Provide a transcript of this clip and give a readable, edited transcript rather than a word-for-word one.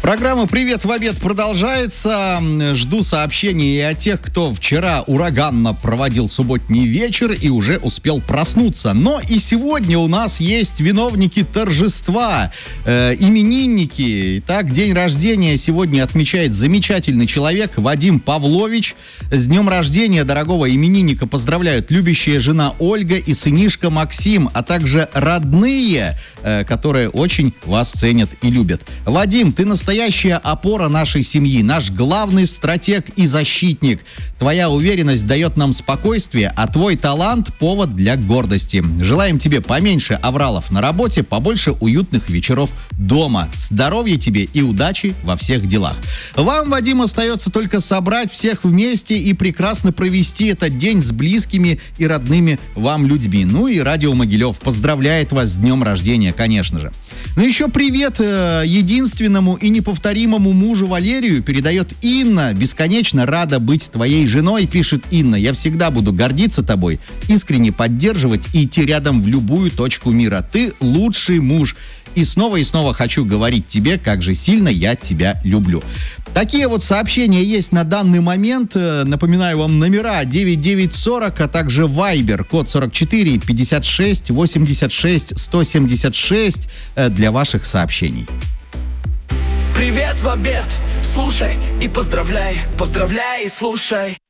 Программа «Привет в обед» продолжается. Жду сообщений и от тех, кто вчера ураганно проводил субботний вечер и уже успел проснуться. Но и сегодня у нас есть виновники торжества, именинники. Итак, день рождения сегодня отмечает замечательный человек Вадим Павлович. С днем рождения дорогого именинника поздравляют любящая жена Ольга и сынишка Максим, а также родные, которые очень вас ценят и любят. Вадим, ты настоящая опора нашей семьи, наш главный стратег и защитник. Твоя уверенность дает нам спокойствие, а твой талант — повод для гордости. Желаем тебе поменьше авралов на работе, побольше уютных вечеров дома. Здоровья тебе и удачи во всех делах. Вам, Вадим, остается только собрать всех вместе и прекрасно провести этот день с близкими и родными вам людьми. Ну и Радио Могилев поздравляет вас с днем рождения, конечно же. Ну еще привет единственному и неповторимому мужу Валерию передает Инна. Бесконечно рада быть твоей женой, пишет Инна. Я всегда буду гордиться тобой, искренне поддерживать и идти рядом в любую точку мира. Ты лучший муж. И снова хочу говорить тебе, как же сильно я тебя люблю. Такие вот сообщения есть на данный момент. Напоминаю вам номера 9940, а также Viber, код 44 56 86 176 для ваших сообщений. Привет в обед, слушай и поздравляй, поздравляй и слушай.